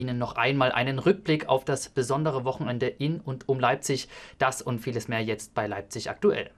Ihnen noch einmal einen Rückblick auf das besondere Wochenende in und um Leipzig. Das und vieles mehr jetzt bei Leipzig aktuell.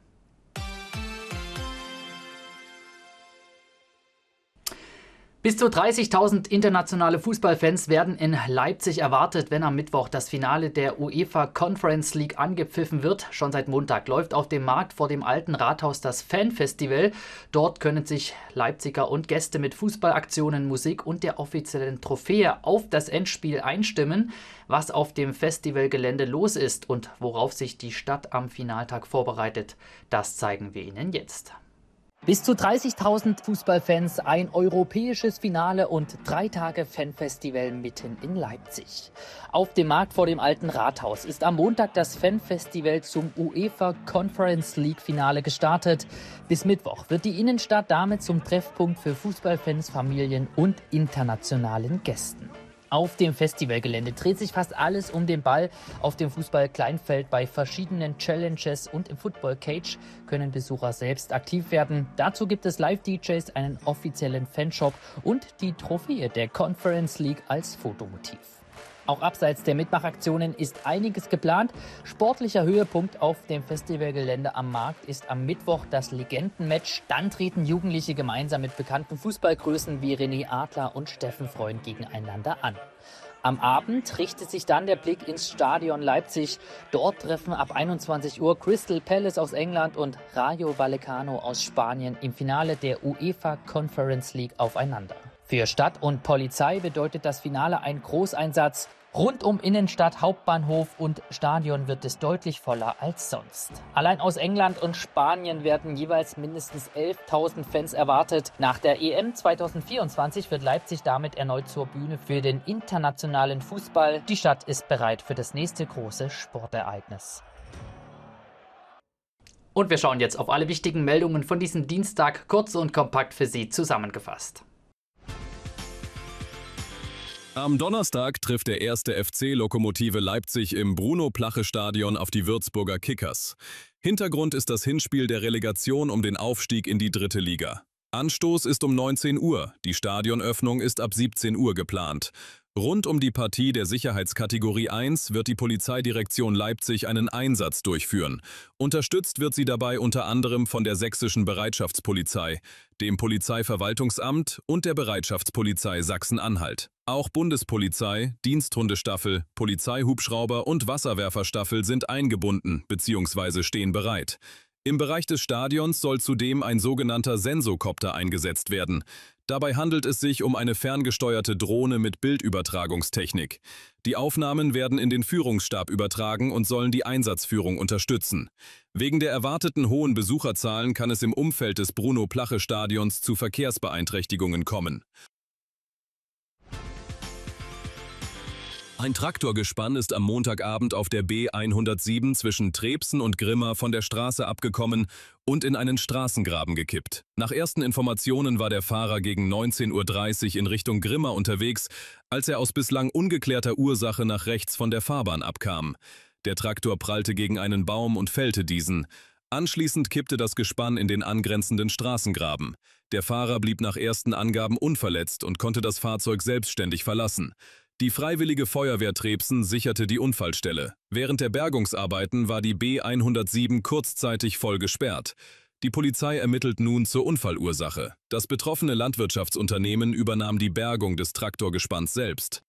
Bis zu 30.000 internationale Fußballfans werden in Leipzig erwartet, wenn am Mittwoch das Finale der UEFA Conference League angepfiffen wird. Schon seit Montag läuft auf dem Markt vor dem alten Rathaus das Fanfestival. Dort können sich Leipziger und Gäste mit Fußballaktionen, Musik und der offiziellen Trophäe auf das Endspiel einstimmen. Was auf dem Festivalgelände los ist und worauf sich die Stadt am Finaltag vorbereitet, das zeigen wir Ihnen jetzt. Bis zu 30.000 Fußballfans, ein europäisches Finale und 3 Tage Fanfestival mitten in Leipzig. Auf dem Markt vor dem alten Rathaus ist am Montag das Fanfestival zum UEFA Conference League Finale gestartet. Bis Mittwoch wird die Innenstadt damit zum Treffpunkt für Fußballfans, Familien und internationalen Gästen. Auf dem Festivalgelände dreht sich fast alles um den Ball. Auf dem Fußball-Kleinfeld bei verschiedenen Challenges und im Football Cage können Besucher selbst aktiv werden. Dazu gibt es Live-DJs, einen offiziellen Fanshop und die Trophäe der Conference League als Fotomotiv. Auch abseits der Mitmachaktionen ist einiges geplant. Sportlicher Höhepunkt auf dem Festivalgelände am Markt ist am Mittwoch das Legendenmatch. Dann treten Jugendliche gemeinsam mit bekannten Fußballgrößen wie René Adler und Steffen Freund gegeneinander an. Am Abend richtet sich dann der Blick ins Stadion Leipzig. Dort treffen ab 21 Uhr Crystal Palace aus England und Rayo Vallecano aus Spanien im Finale der UEFA Conference League aufeinander. Für Stadt und Polizei bedeutet das Finale ein Großeinsatz. Rund um Innenstadt, Hauptbahnhof und Stadion wird es deutlich voller als sonst. Allein aus England und Spanien werden jeweils mindestens 11.000 Fans erwartet. Nach der EM 2024 wird Leipzig damit erneut zur Bühne für den internationalen Fußball. Die Stadt ist bereit für das nächste große Sportereignis. Und wir schauen jetzt auf alle wichtigen Meldungen von diesem Dienstag, kurz und kompakt für Sie zusammengefasst. Am Donnerstag trifft der erste FC Lokomotive Leipzig im Bruno-Plache-Stadion auf die Würzburger Kickers. Hintergrund ist das Hinspiel der Relegation um den Aufstieg in die 3. Liga. Anstoß ist um 19 Uhr, die Stadionöffnung ist ab 17 Uhr geplant. Rund um die Partie der Sicherheitskategorie 1 wird die Polizeidirektion Leipzig einen Einsatz durchführen. Unterstützt wird sie dabei unter anderem von der Sächsischen Bereitschaftspolizei, dem Polizeiverwaltungsamt und der Bereitschaftspolizei Sachsen-Anhalt. Auch Bundespolizei, Diensthundestaffel, Polizeihubschrauber und Wasserwerferstaffel sind eingebunden bzw. stehen bereit. Im Bereich des Stadions soll zudem ein sogenannter Sensokopter eingesetzt werden. Dabei handelt es sich um eine ferngesteuerte Drohne mit Bildübertragungstechnik. Die Aufnahmen werden in den Führungsstab übertragen und sollen die Einsatzführung unterstützen. Wegen der erwarteten hohen Besucherzahlen kann es im Umfeld des Bruno-Plache-Stadions zu Verkehrsbeeinträchtigungen kommen. Ein Traktorgespann ist am Montagabend auf der B107 zwischen Trebsen und Grimma von der Straße abgekommen und in einen Straßengraben gekippt. Nach ersten Informationen war der Fahrer gegen 19:30 Uhr in Richtung Grimma unterwegs, als er aus bislang ungeklärter Ursache nach rechts von der Fahrbahn abkam. Der Traktor prallte gegen einen Baum und fällte diesen. Anschließend kippte das Gespann in den angrenzenden Straßengraben. Der Fahrer blieb nach ersten Angaben unverletzt und konnte das Fahrzeug selbstständig verlassen. Die Freiwillige Feuerwehr Trebsen sicherte die Unfallstelle. Während der Bergungsarbeiten war die B107 kurzzeitig voll gesperrt. Die Polizei ermittelt nun zur Unfallursache. Das betroffene Landwirtschaftsunternehmen übernahm die Bergung des Traktorgespanns selbst.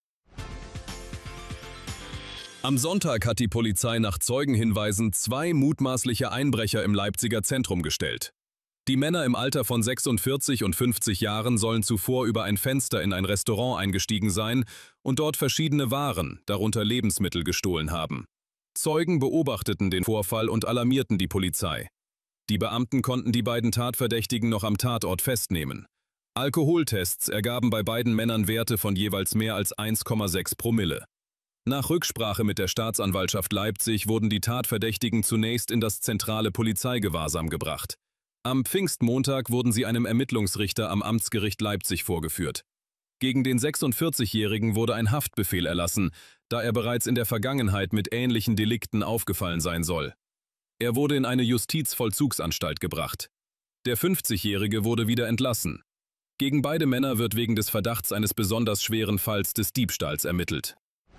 Am Sonntag hat die Polizei nach Zeugenhinweisen 2 mutmaßliche Einbrecher im Leipziger Zentrum gestellt. Die Männer im Alter von 46 und 50 Jahren sollen zuvor über ein Fenster in ein Restaurant eingestiegen sein und dort verschiedene Waren, darunter Lebensmittel, gestohlen haben. Zeugen beobachteten den Vorfall und alarmierten die Polizei. Die Beamten konnten die beiden Tatverdächtigen noch am Tatort festnehmen. Alkoholtests ergaben bei beiden Männern Werte von jeweils mehr als 1,6 Promille. Nach Rücksprache mit der Staatsanwaltschaft Leipzig wurden die Tatverdächtigen zunächst in das zentrale Polizeigewahrsam gebracht. Am Pfingstmontag wurden sie einem Ermittlungsrichter am Amtsgericht Leipzig vorgeführt. Gegen den 46-Jährigen wurde ein Haftbefehl erlassen, da er bereits in der Vergangenheit mit ähnlichen Delikten aufgefallen sein soll. Er wurde in eine Justizvollzugsanstalt gebracht. Der 50-Jährige wurde wieder entlassen. Gegen beide Männer wird wegen des Verdachts eines besonders schweren Falls des Diebstahls ermittelt.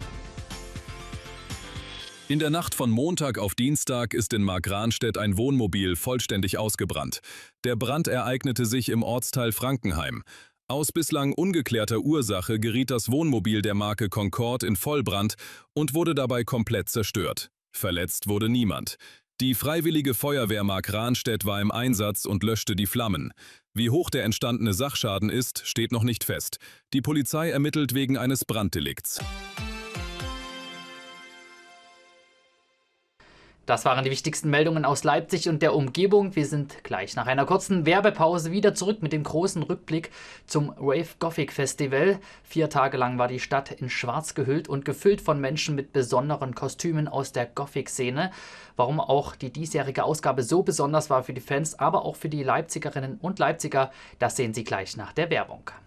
In der Nacht von Montag auf Dienstag ist in Markranstädt ein Wohnmobil vollständig ausgebrannt. Der Brand ereignete sich im Ortsteil Frankenheim. Aus bislang ungeklärter Ursache geriet das Wohnmobil der Marke Concorde in Vollbrand und wurde dabei komplett zerstört. Verletzt wurde niemand. Die Freiwillige Feuerwehr Markranstädt war im Einsatz und löschte die Flammen. Wie hoch der entstandene Sachschaden ist, steht noch nicht fest. Die Polizei ermittelt wegen eines Branddelikts. Das waren die wichtigsten Meldungen aus Leipzig und der Umgebung. Wir sind gleich nach einer kurzen Werbepause wieder zurück mit dem großen Rückblick zum Rave Gothic Festival. 4 Tage lang war die Stadt in Schwarz gehüllt und gefüllt von Menschen mit besonderen Kostümen aus der Gothic-Szene. Warum auch die diesjährige Ausgabe so besonders war für die Fans, aber auch für die Leipzigerinnen und Leipziger, das sehen Sie gleich nach der Werbung.